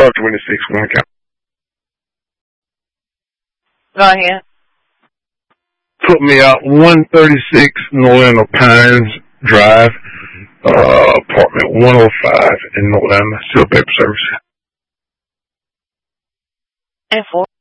car 26 Wayne County. Go ahead. Put me out 136 Norlander Pines Drive, apartment 105 in Norlander, still paper service. And 4.